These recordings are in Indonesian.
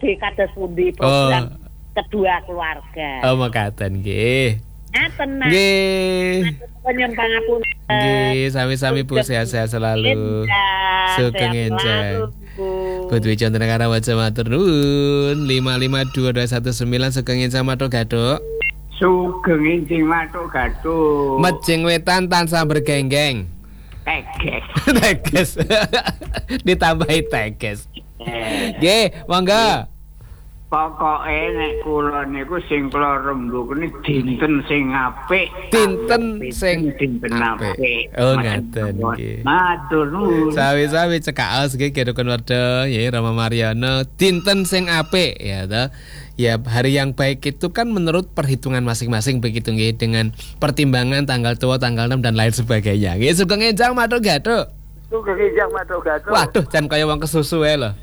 badhe kados pundi program kedua keluarga. Oh, mekaten nggih. Ngaten. Nggih. Nyuwun pangapunten. Nggih, sami-sami Bu, sehat-sehat selalu. Sugeng enjang. Bu Dwi Chandra Karawaja matur nuwun. 552219 Sugeng enjang matur gaduk. Sugeng enjing matuk gaduh. Mejing wetan tansah bergenggeng. Teges. Teges. Ditambahi teges. Nggih, monggo. Pokoke nek kula niku sing kula rembug ni dinten sing apik. Dinten sing apik. Oh, ngaten nggih. Matur nuwun. Sawi-sawi cekaos nggih kedukun werda ya Rama Mariono. Dinten sing apik ya toh. Ya, hari yang baik itu kan menurut perhitungan masing-masing begitu nggih, dengan pertimbangan tanggal tua, tanggal 6 dan lain sebagainya. Nggih, sugeng enjang matur gaduk. Sugeng enjang matur gaduh. Waduh, jan kaya wong kesusu ae lho.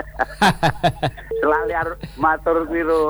Selalu matur piro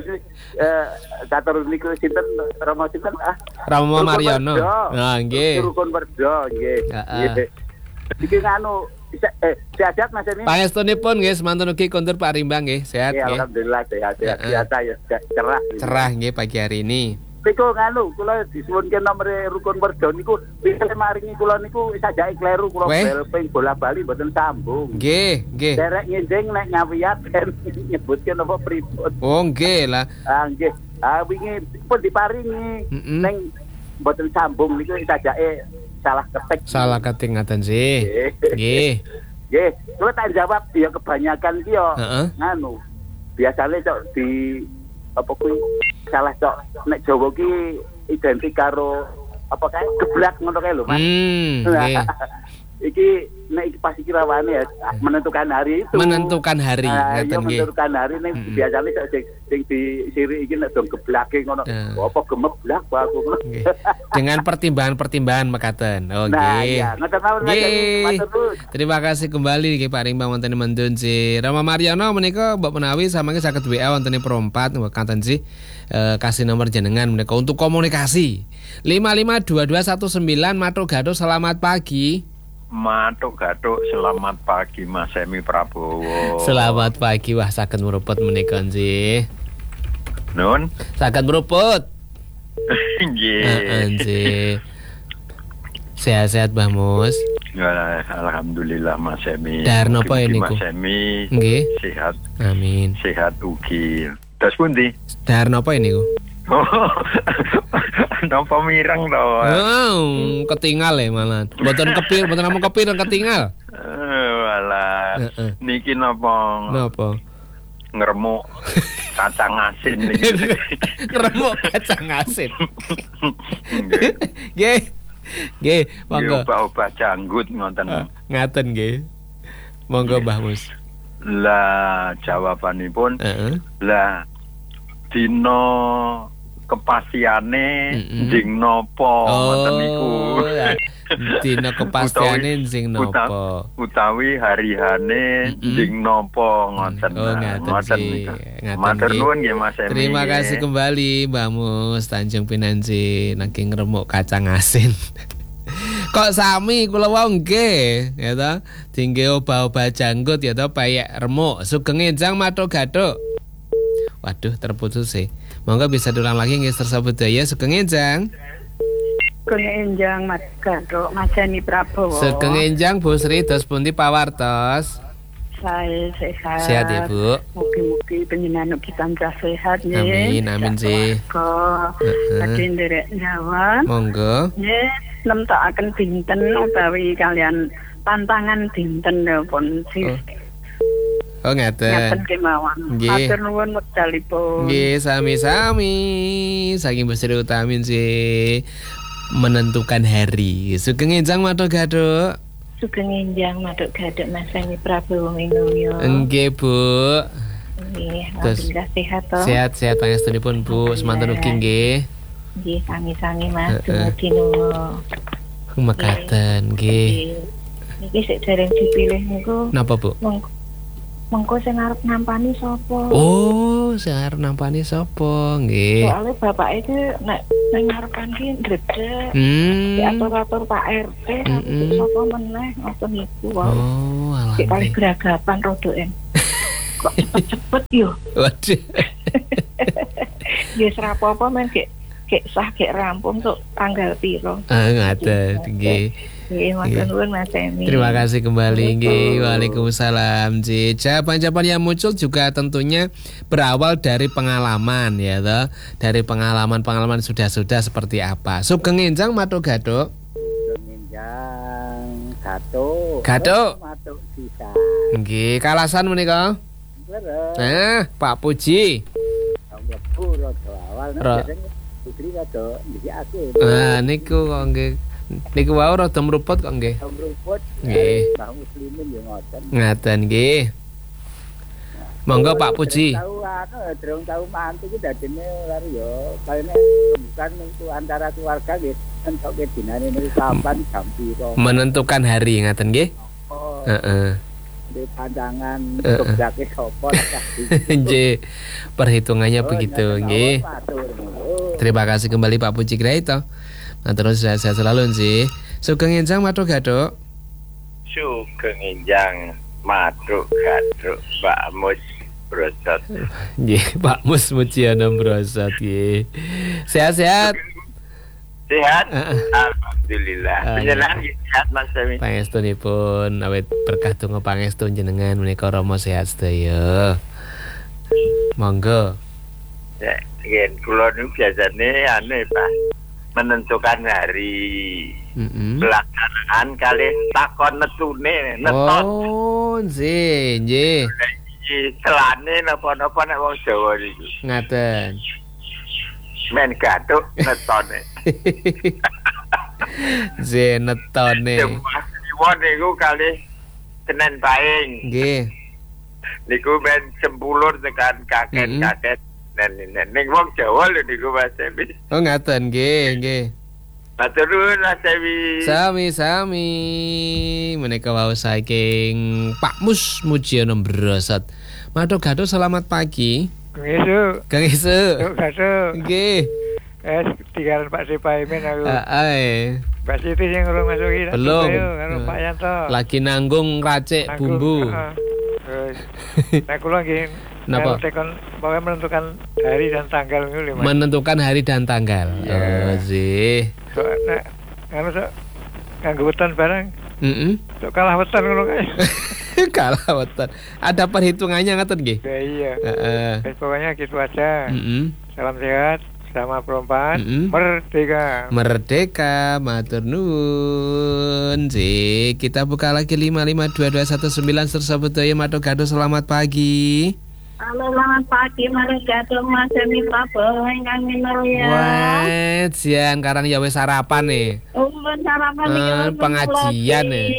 katur niku sinten Rama sinten Rama Mariono. Nah, nggih. Rukun Werda nggih. Nggih. Iki nganu sehat Mas Emi. Pangestunipun nggih semanten ugi kondur Pak Rimbang nggih, sehat nggih. Alhamdulillah sehat biasa ya cerah. Cerah nggih pagi hari ini. Niku nganu kula disuwunke nomor Rukun Werda niku bisa maringi kula niku sajake kleru kula bel ping bola-bali mboten sambung. Nggih, nggih. Derek nginjing nek nyawiyat nyebutke napa pripun. Oh, nggih lah. Nggih. Wingi pun diparingi ning mboten sambung niku sajake salah ketik. Salah ketik ngaten sih. Nggih. Nggih, kula tak jawab ya kebanyakan ki yo nganu. Biasane cok di apa kuwi salah cok nek Jawa ki identik karo apa kae geblak ngono kae lho Mas. Nggih. Iki nek iki pas iki rawane ya menentukan hari itu. Menentukan hari ngaten nggih. Menentukan hari nek biasane sing disiri iki nek dong geblake ngono. Apa gemeblak aku ngono. Dengan pertimbangan-pertimbangan mekaten. Oh nggih. Nah, iya, ngoten mawon matur. Terima kasih kembali nggih Pak Rimbang wonten mendun si Rama Mariono menika mbok menawi samangke saged WA wonten Pro 4 mekaten sih. Kasih nomor jenengan menika untuk komunikasi. 552219 matur gaduh selamat pagi. Matuk gatuk selamat pagi Mas Emi Prabowo. Selamat pagi, wah saged meruput menika nggih. Nun, saged meruput. Nggih. Nggih. Sehat-sehat Mbah Mus. Ya, alhamdulillah Mas Emi. Dar napa niku? Mas Emi nggih. Sehat. Amin. Sehat ugi. Das pundi? Dar napa niku? Napa mireng to? Oh, ketinggal ya malah. Mboten kepir, mboten namung kepir ketinggal. Walah. Niki napa? Napa? Ngremuk kacang asin niki. Ngremuk kacang asin. Nggih. Nggih, monggo. Obah-obah janggut ngoten. Ngaten nggih. Monggo Mbah Mus. Lah jawabanipun lah dina kepastiane njing nopo ngoten niku. Dina kepastiane njing nopo. Utawi harihane njing nopo ngoten. Oh ngaten sih. Matur nuwun nggih Mas Emi. Terima kasih kembali Mbak Mus Tanjung Pinansi nanging ngremuk kacang asin. Kok sami kula wau nggih ya ta. Dingge obah-obah janggut ya ta payek remuk. Sugeng enjang matur gathuk. Waduh terputus sih. Monggo bisa diulang lagi nggih Sersa Budaya Sugeng enjang. Sugeng enjang Mas Gathuk Mas Emi Prabowo. Sugeng enjang Bu Sri dos pundi pawartos? Saya sehat. Sehat ya Bu. Mugi-mugi panjenengan ugi tansah sehat nggih. Amin amin sih. Badhe nderek nyawa. Monggo. Nggih, nemtokaken dinten utawi kalian tantangan dinten pun sih. Oh ngaten. Ngaten kemawon. Matur nuwun wekdalipun. Nggih, sami-sami. Saking Besri Utamin sih menentukan hari. Sugeng enjang matur gathuk. Sugeng enjang matur gathuk Mas Emi Prabowo Minulya. Nggih, Bu. Nggih, alhamdulillah sehat to. Sehat-sehat pangestunipun Bu, semanten ugi nggih. Nggih, sami-sami Mas dumugi nungo. Mekaten nggih. Niki sik dereng dipilih niku. Napa, Bu? Mengko sing arep nampani sapa? Oh, sing arep nampani sapa? Nggih. Soale bapak itu nek ngarepan ki ndredeg. Diatur-atur Pak RT sapa meneh ngoten niku wae. Oh, alah. Sik kali geragapan rodoken. Kok cepet-cepet yo. Waduh. Ya serapopo men gek sah gek rampung tuh tanggal piro. Ngaten nggih. Nggih, matur nuwun Mas Emi. Terima kasih kembali nggih. Waalaikumsalam. Jawaban-jawaban yang muncul juga tentunya berawal dari pengalaman ya toh. Dari pengalaman sudah seperti apa. Sugeng enjang matuk gaduk. Menjang gatuk. Matuk sisa. Nggih, kalasan menika. Leres. Pak Puji. Mlebu rada awal biasanya putri rada ndhisikake. Niku kok nggih. Niku wau rada mruput kok nggih. Mruput. Nggih. Mbah Muslimin ya ngoten. Ngaten nggih. Monggo Pak Puji. Durung tau mantu ki dadine lari ya kayane bukan itu antara keluarga nggih entuk dinane niku kapan jam piro. Menentukan hari ngaten nggih. Heeh. Di pandangan kebiake sapa nggih. Perhitungannya begitu nggih. Terima kasih kembali Pak Puji Graito. Nah, terus saya selalu sih. Sugeng enjang matuk gaduk. Sugeng enjang matuk gaduk Pak Mus Brosot. Nggih, Pak Mus Mujiana Brosot nggih. Sehat-sehat. Sehat. Alhamdulillah. Panjenengan sehat Mas Emi. Pangestunipun awit berkah donga pangestu jenengan menika Rama sehat sedaya. Monggo. Ya, nggih kula niku biasane Pak menentukan hari pelaksanaan kali takon netune neton. Oh, nggih. Selane napa-napa nek wong Jawa niku. Ngaten. Men gatuk netone. Netone. Mas niku kali Senen Paing. Nggih. Niku men sempulur tekan kakek-kakek. Ning wong Jawa lho niku Mas Emi. Oh ngaten nggih. Matur nuwun Mas Emi. Sami-sami. Menika wau saking Pak Mus Mujiana Brosot. Matur gaduk selamat pagi. Kang Isu. Nggih. Tinggal Pak Sipaimin aku. Mbak Siti sing urung masuki. Belum. Karo Pak Yanto. Lagi nanggung racik bumbu. Nah kula nggih napa? Pokoknya menentukan hari dan tanggal itu lho, Mas. Menentukan hari dan tanggal. Oh, sih. Nek anu sok nganggo weton barang. Sok kalah weton ngono kae. Kalah weton. Ada perhitungannya ngaten nggih? Iya. Pokoknya gitu aja. Salam sehat. Sama perempuan Merdeka matur nuwun. Kita buka lagi 5522119 tersebut ya matur gaduk selamat pagi. Halo, selamat pagi, mari gaduk Mas Emi Prabowo ingkang minulya. Wah, siang karang ya wis sarapan nih. Sarapan iki pengajian nih.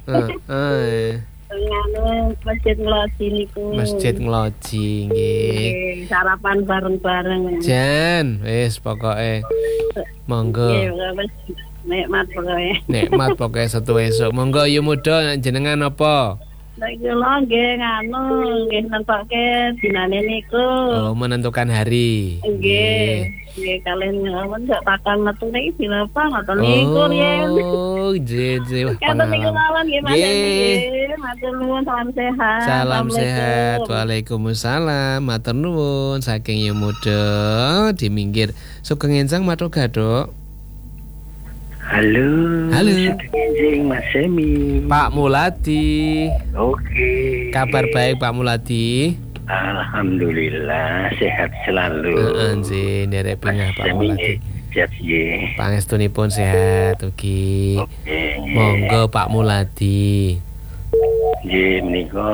Masjid Ngeloji niku. Masjid Ngeloji nggih. Sarapan bareng-bareng. Jan, wis pokoke. Monggo. Nikmat pokoke. Nikmat pokoke setu esuk. Monggo yu muda jenengan apa? Lagi lho nggih nganu nggih nentokke dinane niku. Oh, menentukan hari. Nggih. Nggih kalian ngawon sak takon metu iki dilapa ngoten niku yen. Oh, nggih. Kan niku mawon nggih Mas. Matur nuwun salam sehat. Salam sehat. Waalaikumsalam. Matur nuwun saking yu muda di minggir. Sugeng enjang matur gaduk. Halo. Sugeng Mas Emi. Pak Muladi. Oke. Kabar baik Pak Muladi. Alhamdulillah sehat selalu. Nggih, nderek pingah Pak Muladi. Sehat nggih. Pangestunipun sehat ugi. Monggo Pak Muladi. Nggih menika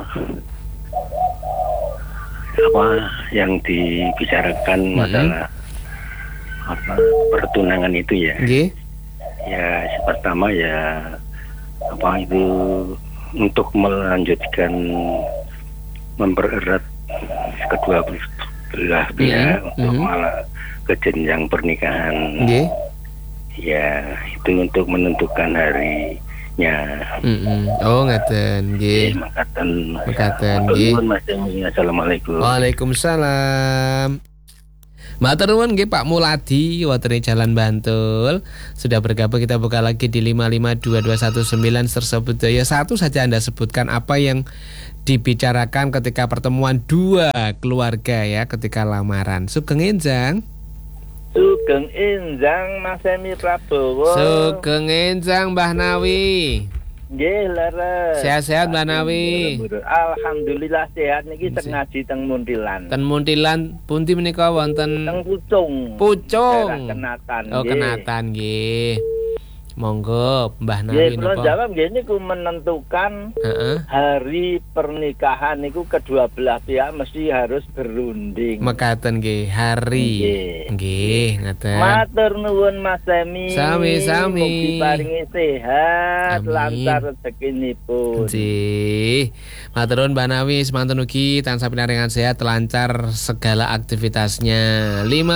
apa yang dibicarakan masalah apa pertunangan itu ya. Nggih. Ya, pertama ya apa itu untuk melanjutkan mempererat kedua belah pihak untuk malah ke jenjang pernikahan. Ya, itu untuk menentukan harinya. Oh, ngaten nggih. Mekaten nggih. Assalamualaikum. Waalaikumsalam. Matur nuwun nggih Pak Muladi wonten Jalan Bantul. Sudah bergabung, kita buka lagi di 5522119 tersebut. Ya, satu saja Anda sebutkan apa yang dibicarakan ketika pertemuan dua keluarga ya, ketika lamaran. Sugeng enjang. Sugeng enjang Mas Semi Prabowo. Sugeng enjang Mbah Nawi. Nggih, leres. Sehat-sehat Mbah Nawi. Alhamdulillah sehat niki teng ngaji teng Muntilan. Ten Muntilan pundi menika wonten? Teng Pucung. Pucung. Kenatan. Oh, Kenatan nggih. Monggo Mbah Nawi napa? Ya, jawab nggih niku menentukan hari pernikahan niku kedua belah pihak mesti harus berunding. Mekaten nggih, hari. Nggih, ngaten. Matur nuwun Mas Semi. Sami-sami. Mugi paringi sehat, lancar rezekinipun. Nggih. Matur nuwun Mbah Nawi, semanten ugi tansah pinaringan sehat, lancar segala aktivitasnya.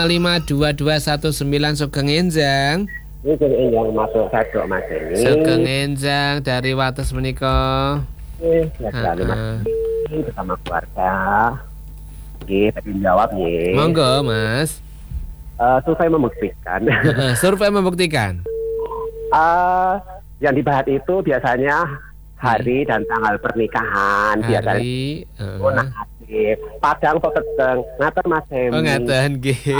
55221 sugeng enjang. Sugeng enjang masuk sadok Mas ini. Sugeng enjang dari Wates menika. Biasa Mas bersama keluarga. Nggih, tadi jawab nggih. Monggo Mas. Survei membuktikan. Survei membuktikan. Yang dibahas itu biasanya hari dan tanggal pernikahan. Hari. Padang peteng. Ngaten Mas Hemi. Oh ngaten nggih.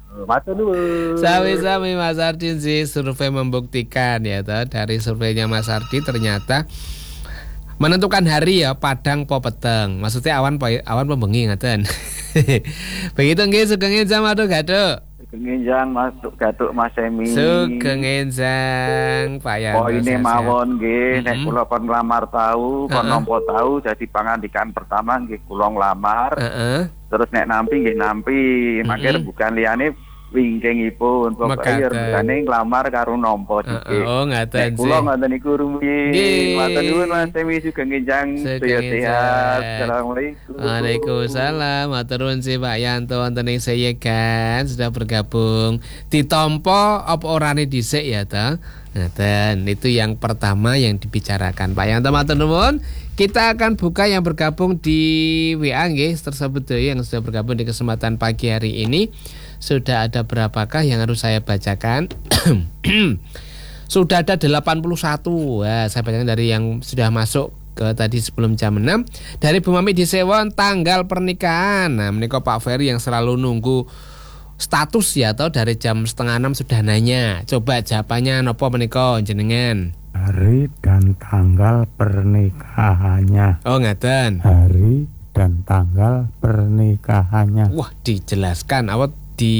Sami-sami Mas Ardi sih, survei membuktikan ya toh. Dari surveinya Mas Ardi ternyata menentukan hari ya padang po peteng. Maksudnya awan pembengi ngaten. Begitu nggih sugeng enjang Gado. Sugeng enjang masuk Gado Mas Semi. Sugeng enjang Pak Yanto. Oh ini mawon nggih nek kula kon nglamar tahu, kon nampa tahu jadi pangandikan pertama nggih kula nglamar. Terus nek nampi nggih nampi, makir bukan liyane wingkingipun pokoke regane nglamar karo nampa dikit. Oh ngaten sih. Kula ngoten niku rumiyin. Matur nuwun Mas Semi sugeng enjang sehat. Assalamualaikum. Waalaikumsalam. Matur nuwun sih Pak Yanto wonten ing Seyegan sudah bergabung. Ditampa apa orane dhisik ya ta? Ngaten, itu yang pertama yang dibicarakan Pak Yanto. Matur nuwun. Kita akan buka yang bergabung di WA nggih, tersebut yang sudah bergabung di kesempatan pagi hari ini. Sudah ada berapakah yang harus saya bacakan? Sudah ada 81. Wah, saya bacakan dari yang sudah masuk ke tadi sebelum jam 6. Dari Bu Mami di Sewon, tanggal pernikahan. Nah, menika Pak Ferry yang selalu nunggu status ya, atau dari jam 5:30 sudah nanya. Coba jawabannya napa menika jenengan? Hari dan tanggal pernikahannya. Oh ngaten. Hari dan tanggal pernikahannya. Wah, dijelaskan awat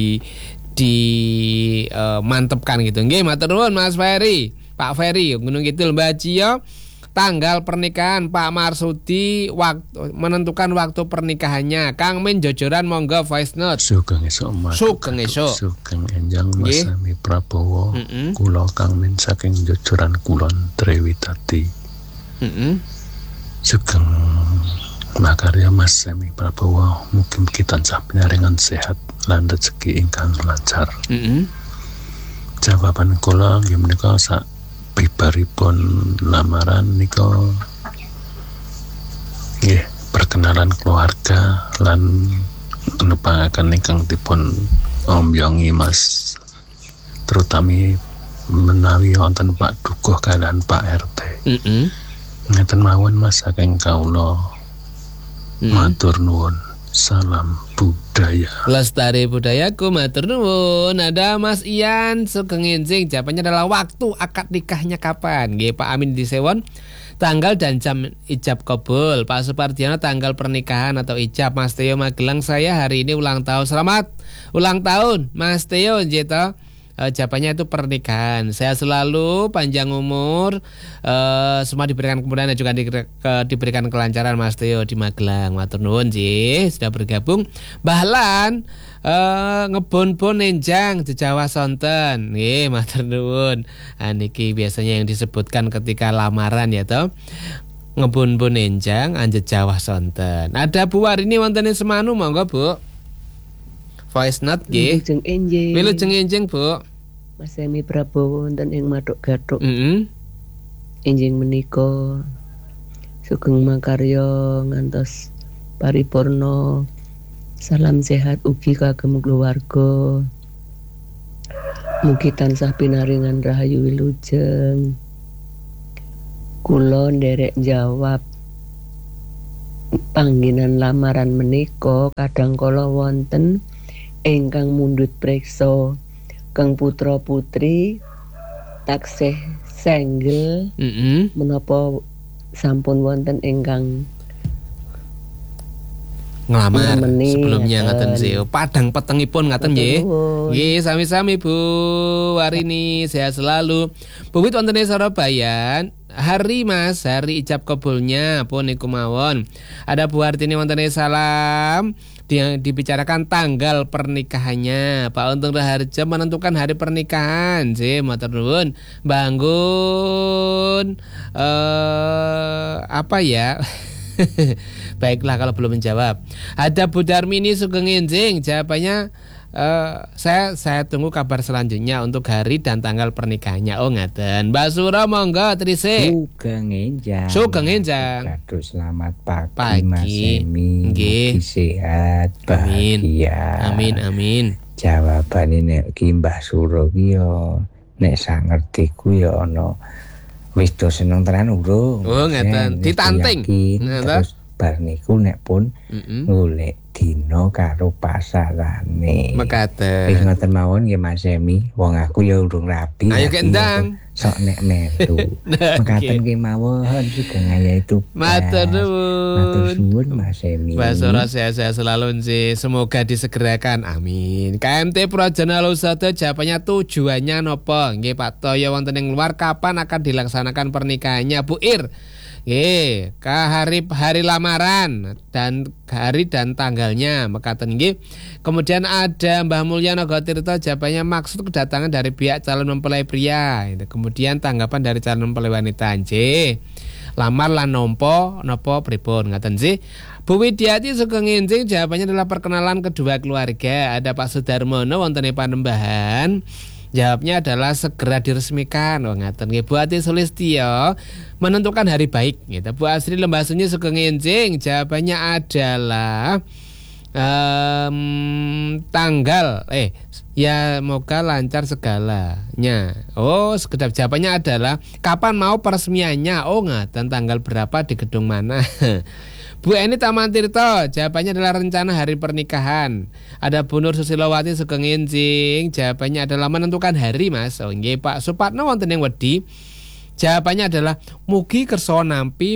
mantepkan gitu. Nggih, matur nuwun Mas Ferry. Pak Ferry Gunung Kidul Mbak Cio. Tanggal pernikahan Pak Marsudi, menentukan waktu pernikahannya. Kang Min jojoran monggo voice note. Sugeng esuk Mas. Sugeng esuk. Sugeng enjang Mas Sami Prabowo. Kula Kang Min saking jojoran Kulon Trewitati. Sugeng makarya Mas Sami Prabowo, mugi-mugi tansah pinaringan sehat lan rezeki ingkang lancar. Jawaban kula nggih menika sak bibaripun lamaran nika nggih perkenalan keluarga lan nepangaken ingkang dipun ombyangi Mas, terutami menawi wonten Pak Dukuh kalian Pak RT. Ngeten mawon Mas saking kawula. Matur nuwun. Salam budaya. Lestari budayaku, matur nuwun. Ada Mas Ian sugeng enjing, jawabannya adalah waktu akad nikahnya kapan. Nggih Pak Amin di Sewon, tanggal dan jam ijab kabul. Pak Supardiano tanggal pernikahan atau ijab. Mas Teo Magelang, saya hari ini ulang tahun. Selamat ulang tahun Mas Teo Jeto. Jawabannya itu pernikahan. Saya selalu panjang umur, semua diberikan kemudahan dan juga diberikan kelancaran Mas Teo di Magelang. Matur nuwun nggih sudah bergabung. Bahlan ngebon-bon enjang di Jawa sonten. Nggih matur nuwun. Niki biasanya yang disebutkan ketika lamaran ya toh. Ngebon-bon enjang anjet Jawa sonten. Ada Bu Warini wonten ing Semanu monggo Bu. Voice note nggih. Wilujeng enjing Bu. Mas Sami Prabowo wonten ing Matuk Gathuk. Enjing menika sugeng makarya ngantos paripurna. Salam sehat ugi kagem keluarga. Mugi tansah pinaringan rahayu wilujeng. Kula nderek jawab panggenan lamaran menika kadang kala wonten ingkang mundhut preksa kang putra putri taksih senggel menapa sampun wonten ingkang ngelamar sebelumnya ngaten sih. Padang petengipun ngaten nggih. Nggih, sami-sami Bu Warini, sehat selalu. Bu Wit wonten ing Surabaya. Hari Mas, hari ijab kabulnya pun niku mawon. Ada Bu Hartini wonten ing Salam. Dibicarakan tanggal pernikahannya. Pak Untung Raharja menentukan hari pernikahan. Sih, matur nuwun. Bangun apa ya? Baiklah kalau belum menjawab. Ada Bu Darmini Sugeng Enjing, jawabannya saya tunggu kabar selanjutnya untuk hari dan tanggal pernikahannya. Oh ngaten. Mbak Sura monggo trise. Sugeng Enjang. Aduh, selamat pagi Mas Emi. Nggih. Sehat, bahagia. Amin. Jawaban ini ki Mbah Sura ki yo nek sak ngertiku yo ana wis do seneng tenan urung. Oh ngeten, ditanting. Terus bar niku nek pun golek dina karo pasarane. Mekaten. Wis ngoten mawon nggih Mas Emi, wong aku ya urung rapi. Ayo kendang. Sok nek metu. Mekaten nggih mawon Sugeng Ayah itu. Matur nuwun Mas Emi. Basora sehat-sehat selalu sih. Semoga disegerakan. Amin. KMT Projana Lusada jawabannya tujuannya nopo? Nggih Pak Toyo wonten ing luar kapan akan dilaksanakan pernikahannya Bu Ir? Nggih, hari lamaran dan hari dan tanggalnya mekaten nggih. Kemudian ada Mbah Mulyana Gotirto jawabannya maksud kedatangan dari pihak calon mempelai pria. Kemudian tanggapan dari calon mempelai wanita nggih. Lamar lan nopo pripun ngaten sih. Bu Widiati Sugeng Enjing jawabannya adalah perkenalan kedua keluarga. Ada Pak Sudarmono wonten ing Panembahan. Jawabnya adalah segera diresmikan. Oh ngaten nggih. Bu Ati Sulistyo menentukan hari baik gitu. Bu Asri Lembah Sunyi Sugeng Enjing jawabannya adalah tanggal ya moga lancar segalanya. Oh sekedap jawabannya adalah kapan mau peresmiannya. Oh ngaten tanggal berapa di gedung mana. Bu Eni Taman Tirto jawabannya adalah rencana hari pernikahan. Ada Bu Nur Susilowati Sugeng Enjing jawabannya adalah menentukan hari Mas. Oh nggih Pak Supatno wonten ing Wedi jawabannya adalah mugi kersa nampi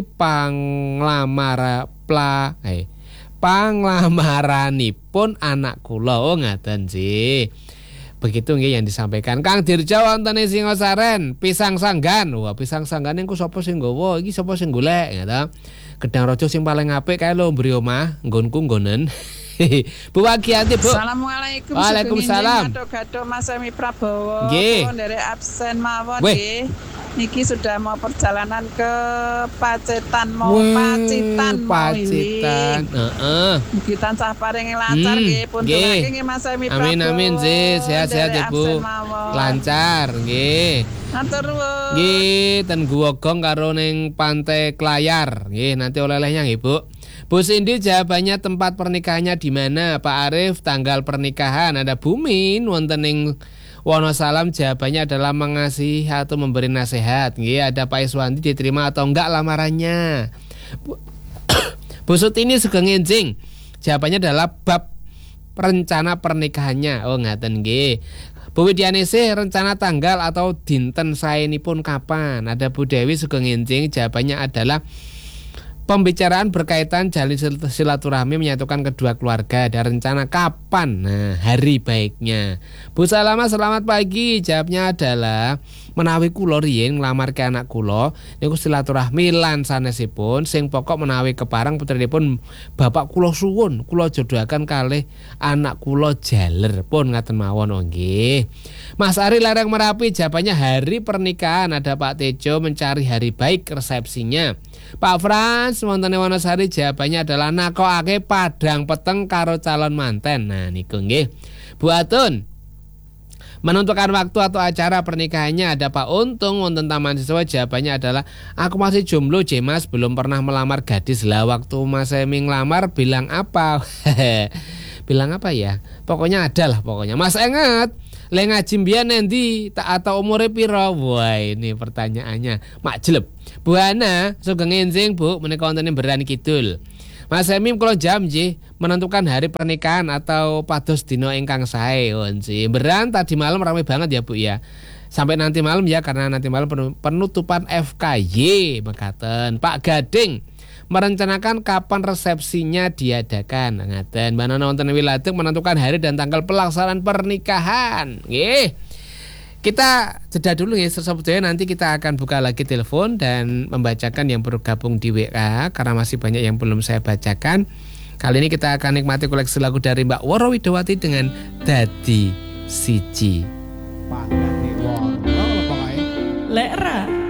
panglamaranipun anak kula. Oh ngaten sih. Begitu nggih yang disampaikan Kang Dirja wonten ing Singosaren. Pisang sanggan. Wah pisang sanggan niku sapa sing nggawa? Iki sapa sing golek ngono. Gedang rojo sing paling apik kae lho mbri omah nggonku nggonen. Bu Wagianti Bu. Assalamualaikum. Waalaikumsalam. Gaduh Mas Emi Prabowo. Nggih. Dari absen mawon nggih. Niki sudah mau perjalanan ke Pacitan Pacitan. Heeh. Mugi tansah paring lancar nggih pun nggih Mas Emi Prabowo. Amin sih sehat-sehat Ibu. Lancar nggih. Matur nuwun. Nggih ten Guwogong karo ning Pantai Klayar. Nggih nanti oleh-olehnya nggih Bu. Bu Cindy jawabannya tempat pernikahannya di mana? Pak Arif tanggal pernikahan. Ada Bumin wonten ing Wonosalam jawabannya adalah mengasihi atau memberi nasihat. Nggih, ada Pak Iswanti diterima atau enggak lamarannya. Bu Sutini Sugeng Enjing jawabannya adalah bab rencana pernikahannya. Oh ngaten nggih. Bu Widianese rencana tanggal atau dinten saenipun kapan. Ada Bu Dewi Sugeng Enjing jawabannya adalah pembicaraan berkaitan jalin silaturahmi menyatukan kedua keluarga. Ada rencana kapan? Nah, hari baiknya. Bu Salama selamat pagi. Jawabnya adalah menawi kula riyin nglamarke anak kula niku silaturahmi lan sanesipun sing pokok menawi kepareng putrinipun bapak kula suwun kula jodohaken kalih anak kula jaler pun ngaten mawon nggih. Mas Ari Lereng Merapi jawabannya hari pernikahan. Ada Pak Tejo mencari hari baik resepsinya. Pak Frans wonten ing Wonosari jawabannya adalah nakokake padang peteng karo calon manten. Nah niku nggih. Bu Atun menentukan waktu atau acara pernikahannya. Ada Pak Untung wonten Taman Siswa jawabannya adalah aku masih jomblo Mas, belum pernah melamar gadis. Lah waktu Mas Emi ngelamar bilang apa? Bilang apa ya? Pokoknya ada lah pokoknya. Mas ingat le ngaji mbiyen endi tak atau umure pira? Wah ini pertanyaannya. Mak jeleb. Bu Ana Sugeng Enjing Bu menika wonten Berani Kidul. Mas Emim kula jam nggih menentukan hari pernikahan atau pados dina ingkang sae nggih. Beran tadi malam ramai banget ya Bu ya. Sampai nanti malam ya karena nanti malam penutupan FKY mekaten. Pak Gading merencanakan kapan resepsinya diadakan. Ngaten Mbak Nana wonten wiladeg menentukan hari dan tanggal pelaksanaan pernikahan. Nggih. Kita jeda dulu ya Sersa Budaya, nanti kita akan buka lagi telepon dan membacakan yang bergabung di WA karena masih banyak yang belum saya bacakan. Kali ini kita akan nikmati koleksi lagu dari Mbak Woro Widowati dengan Dadi Siji. Lek ra